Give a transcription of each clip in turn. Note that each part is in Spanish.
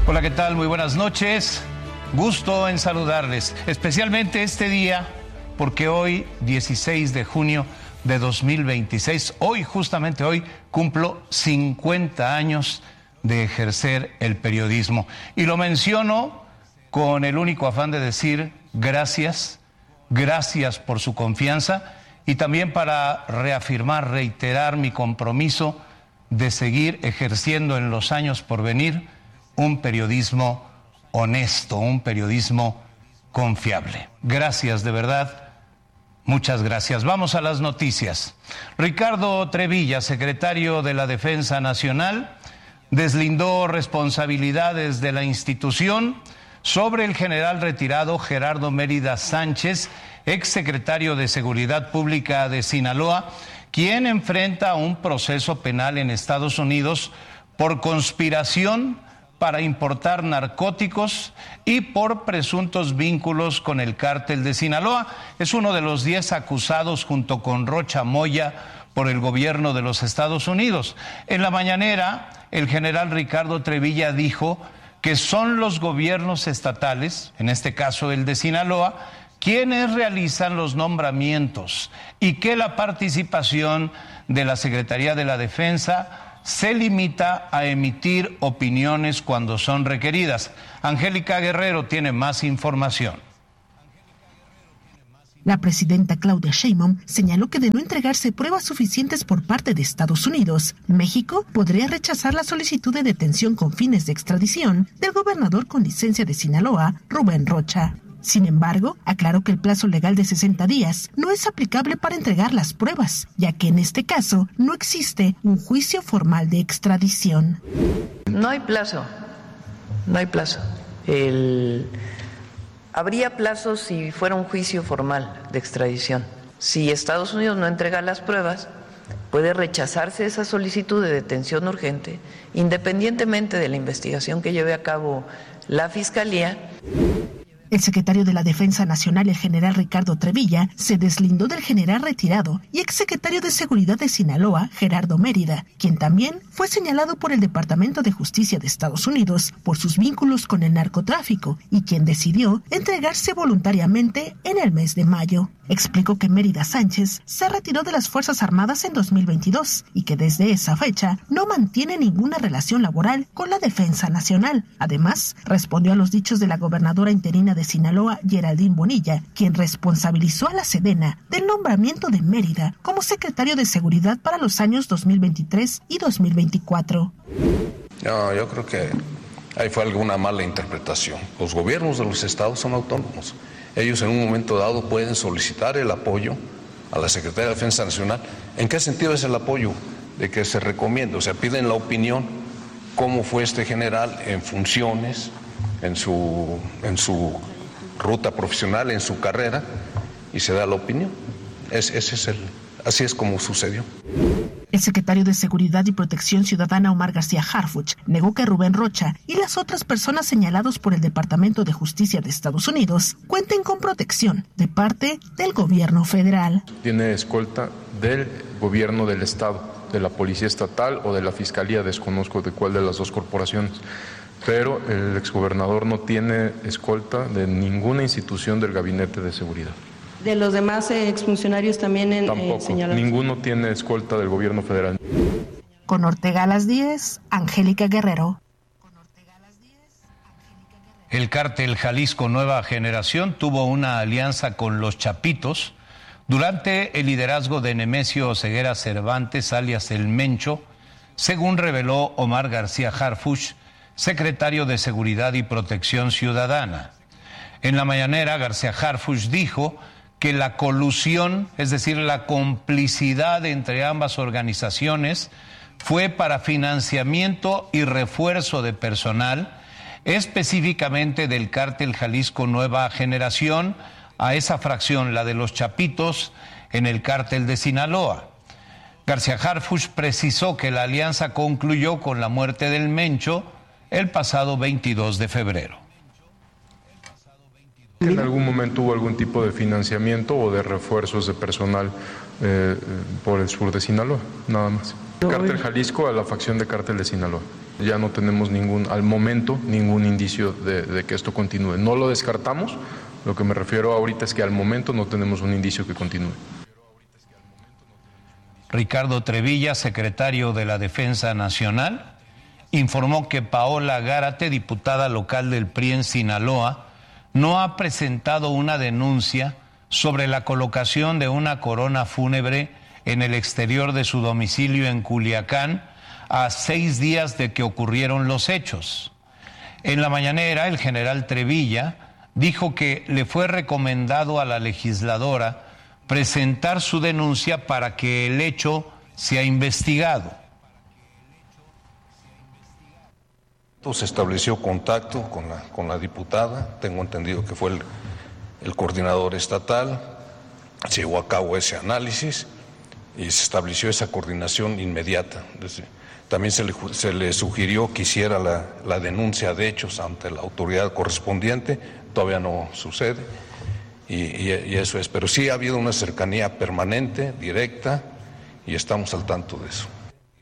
Hola, ¿qué tal? Muy buenas noches. Gusto en saludarles, especialmente este día, porque hoy, 16 de junio de 2026, justamente hoy, cumplo 50 años de ejercer el periodismo. Y lo menciono con el único afán de decir gracias por su confianza y también para reiterar mi compromiso de seguir ejerciendo en los años por venir un periodismo honesto, un periodismo confiable. Gracias, de verdad, muchas gracias. Vamos a las noticias. Ricardo Trevilla, secretario de la Defensa Nacional, deslindó responsabilidades de la institución sobre el general retirado Gerardo Mérida Sánchez, exsecretario de Seguridad Pública de Sinaloa, quien enfrenta un proceso penal en Estados Unidos por conspiración para importar narcóticos y por presuntos vínculos con el cártel de Sinaloa. Es uno de los 10 acusados junto con Rocha Moya por el gobierno de los Estados Unidos. En la mañanera, el general Ricardo Trevilla dijo que son los gobiernos estatales, en este caso el de Sinaloa, quienes realizan los nombramientos y que la participación de la Secretaría de la Defensa se limita a emitir opiniones cuando son requeridas. Angélica Guerrero tiene más información. La presidenta Claudia Sheinbaum señaló que de no entregarse pruebas suficientes por parte de Estados Unidos, México podría rechazar la solicitud de detención con fines de extradición del gobernador con licencia de Sinaloa, Rubén Rocha. Sin embargo, aclaró que el plazo legal de 60 días no es aplicable para entregar las pruebas, ya que en este caso no existe un juicio formal de extradición. No hay plazo. Habría plazo si fuera un juicio formal de extradición. Si Estados Unidos no entrega las pruebas, puede rechazarse esa solicitud de detención urgente, independientemente de la investigación que lleve a cabo la Fiscalía. El secretario de la Defensa Nacional, el general Ricardo Trevilla, se deslindó del general retirado y exsecretario de Seguridad de Sinaloa, Gerardo Mérida, quien también fue señalado por el Departamento de Justicia de Estados Unidos por sus vínculos con el narcotráfico y quien decidió entregarse voluntariamente en el mes de mayo. Explicó que Mérida Sánchez se retiró de las Fuerzas Armadas en 2022 y que desde esa fecha no mantiene ninguna relación laboral con la Defensa Nacional. Además, respondió a los dichos de la gobernadora interina de Sinaloa, Geraldine Bonilla, quien responsabilizó a la Sedena del nombramiento de Mérida como secretario de Seguridad para los años 2023 y 2024. No, yo creo que ahí fue alguna mala interpretación. Los gobiernos de los estados son autónomos. Ellos en un momento dado pueden solicitar el apoyo a la Secretaría de Defensa Nacional. ¿En qué sentido es el apoyo? De que se recomiende, o sea, piden la opinión, cómo fue este general en funciones, en su ruta profesional, en su carrera, y se da la opinión. Así es como sucedió. El secretario de Seguridad y Protección Ciudadana, Omar García Harfuch, negó que Rubén Rocha y las otras personas señalados por el Departamento de Justicia de Estados Unidos cuenten con protección de parte del gobierno federal. Tiene escolta del gobierno del estado, de la Policía Estatal o de la Fiscalía, desconozco de cuál de las dos corporaciones. Pero el exgobernador no tiene escolta de ninguna institución del Gabinete de Seguridad. ¿De los demás exfuncionarios también señalados? Ninguno tiene escolta del gobierno federal. Con Ortega a las 10, Angélica Guerrero. El cártel Jalisco Nueva Generación tuvo una alianza con los Chapitos durante el liderazgo de Nemesio Ceguera Cervantes, alias El Mencho, según reveló Omar García Harfuch, secretario de Seguridad y Protección Ciudadana. En la mañanera, García Harfuch dijo que la colusión, es decir, la complicidad entre ambas organizaciones, fue para financiamiento y refuerzo de personal, específicamente del cártel Jalisco Nueva Generación, a esa fracción, la de los Chapitos, en el cártel de Sinaloa. García Harfuch precisó que la alianza concluyó con la muerte del Mencho el pasado 22 de febrero. En algún momento hubo algún tipo de financiamiento o de refuerzos de personal por el sur de Sinaloa, nada más. Cártel Jalisco a la facción de Cártel de Sinaloa. Ya no tenemos al momento ningún indicio de que esto continúe. No lo descartamos, lo que me refiero ahorita es que al momento no tenemos un indicio que continúe. Ricardo Trevilla, secretario de la Defensa Nacional, informó que Paola Gárate, diputada local del PRI en Sinaloa, no ha presentado una denuncia sobre la colocación de una corona fúnebre en el exterior de su domicilio en Culiacán a 6 días de que ocurrieron los hechos. En la mañanera, el general Trevilla dijo que le fue recomendado a la legisladora presentar su denuncia para que el hecho sea investigado. Se estableció contacto con la diputada, tengo entendido que fue el coordinador estatal, se llevó a cabo ese análisis y se estableció esa coordinación inmediata. También se le sugirió que hiciera la denuncia de hechos ante la autoridad correspondiente, todavía no sucede y eso es, pero sí ha habido una cercanía permanente, directa, y estamos al tanto de eso.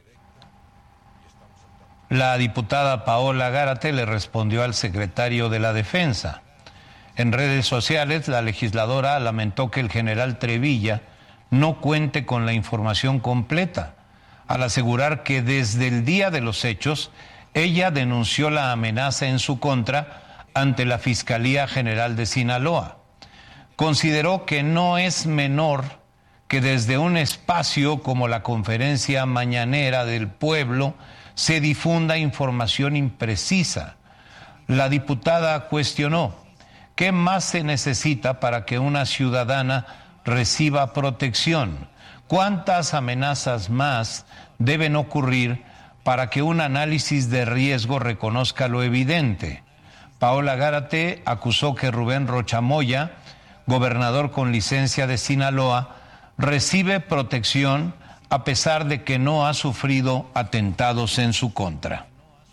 La diputada Paola Gárate le respondió al secretario de la Defensa. En redes sociales, la legisladora lamentó que el general Trevilla no cuente con la información completa, al asegurar que desde el día de los hechos, ella denunció la amenaza en su contra ante la Fiscalía General de Sinaloa. Consideró que no es menor que desde un espacio como la Conferencia Mañanera del Pueblo se difunda información imprecisa. La diputada cuestionó: ¿qué más se necesita para que una ciudadana reciba protección? ¿Cuántas amenazas más deben ocurrir para que un análisis de riesgo reconozca lo evidente? Paola Gárate acusó que Rubén Rocha Moya, gobernador con licencia de Sinaloa, recibe protección a pesar de que no ha sufrido atentados en su contra.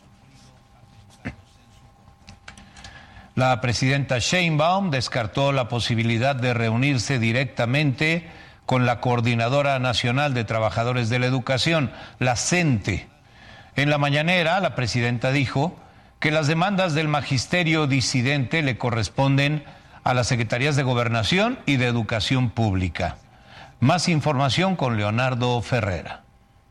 La presidenta Sheinbaum descartó la posibilidad de reunirse directamente con la Coordinadora Nacional de Trabajadores de la Educación, la CENTE. En la mañanera, la presidenta dijo que las demandas del magisterio disidente le corresponden a las Secretarías de Gobernación y de Educación Pública. Más información con Leonardo Ferrera.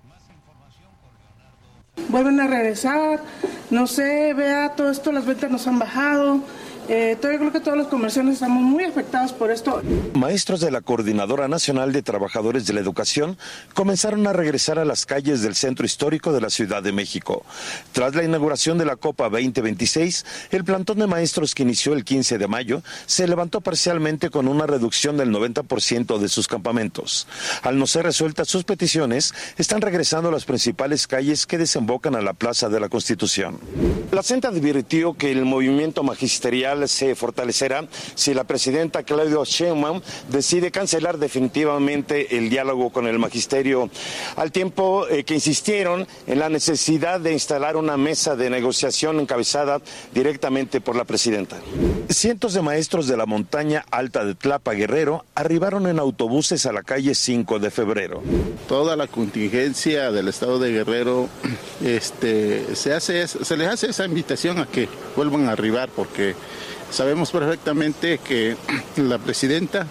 Vuelven a regresar, no sé, vea, todo esto, las ventas nos han bajado. Yo creo que todos los comerciantes estamos muy afectados por esto. Maestros de la Coordinadora Nacional de Trabajadores de la Educación comenzaron a regresar a las calles del centro histórico de la Ciudad de México. Tras la inauguración de la Copa 2026, el plantón de maestros que inició el 15 de mayo se levantó parcialmente con una reducción del 90% de sus campamentos. Al no ser resueltas sus peticiones, están regresando a las principales calles que desembocan a la Plaza de la Constitución. La CENTE advirtió que el movimiento magisterial se fortalecerá si la presidenta Claudia Sheinbaum decide cancelar definitivamente el diálogo con el magisterio, al tiempo que insistieron en la necesidad de instalar una mesa de negociación encabezada directamente por la presidenta. Cientos de maestros de la montaña alta de Tlapa, Guerrero, arribaron en autobuses a la calle 5 de febrero. Toda la contingencia del estado de Guerrero se les hace esa invitación a que vuelvan a arribar, porque sabemos perfectamente que la presidenta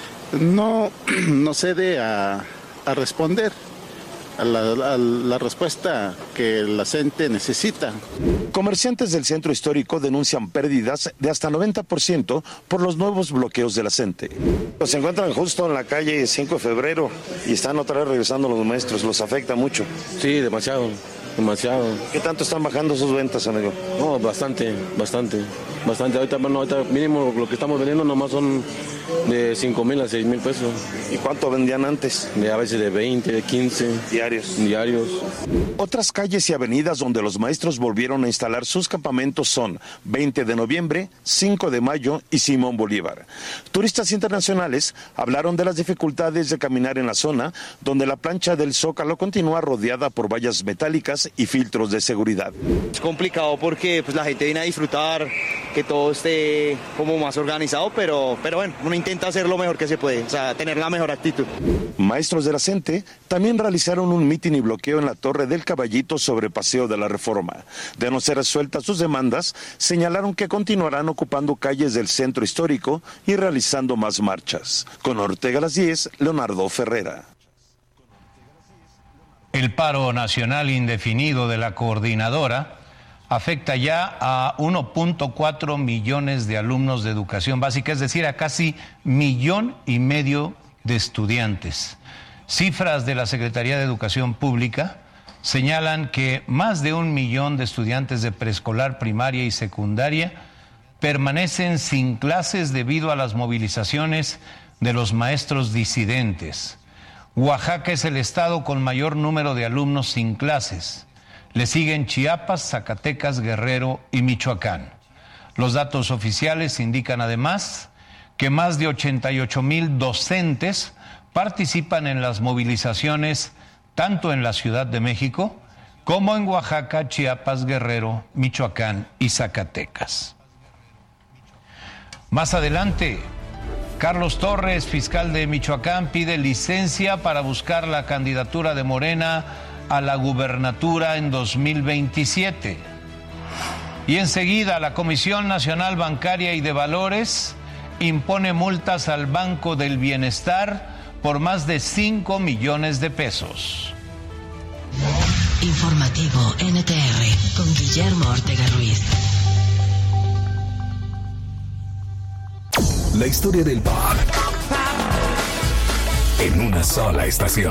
no cede a responder a la respuesta que la gente necesita. Comerciantes del centro histórico denuncian pérdidas de hasta 90% por los nuevos bloqueos de la CENTE. Se encuentran justo en la calle 5 de febrero y están otra vez regresando los maestros. ¿Los afecta mucho? Sí, demasiado. ¿Qué tanto están bajando sus ventas, amigo? No, bastante. Ahorita mínimo lo que estamos vendiendo nomás son de 5,000 a 6,000 pesos. ¿Y cuánto vendían antes? A veces de 20, de 15. Diarios. Otras calles y avenidas donde los maestros volvieron a instalar sus campamentos son 20 de noviembre, 5 de mayo y Simón Bolívar. Turistas internacionales hablaron de las dificultades de caminar en la zona, donde la plancha del Zócalo continúa rodeada por vallas metálicas y filtros de seguridad. Es complicado porque la gente viene a disfrutar, que todo esté como más organizado, pero bueno, uno intenta hacer lo mejor que se puede, o sea, tener la mejor actitud. Maestros de la CENTE también realizaron un mitin y bloqueo en la Torre del Caballito sobre Paseo de la Reforma. De no ser resueltas sus demandas, señalaron que continuarán ocupando calles del centro histórico y realizando más marchas. Con Ortega a las 10, Leonardo Ferrera. El paro nacional indefinido de la coordinadora afecta ya a 1.4 millones de alumnos de educación básica, es decir, a casi 1,5 millones de estudiantes. Cifras de la Secretaría de Educación Pública señalan que más de 1 millón de estudiantes de preescolar, primaria y secundaria permanecen sin clases debido a las movilizaciones de los maestros disidentes. Oaxaca es el estado con mayor número de alumnos sin clases. Le siguen Chiapas, Zacatecas, Guerrero y Michoacán. Los datos oficiales indican además que más de 88,000 docentes participan en las movilizaciones tanto en la Ciudad de México como en Oaxaca, Chiapas, Guerrero, Michoacán y Zacatecas. Más adelante, Carlos Torres, fiscal de Michoacán, pide licencia para buscar la candidatura de Morena a la gubernatura en 2027. Y enseguida, la Comisión Nacional Bancaria y de Valores impone multas al Banco del Bienestar por más de 5 millones de pesos. Informativo NTR con Guillermo Ortega Ruiz. La historia del pop en una sola estación.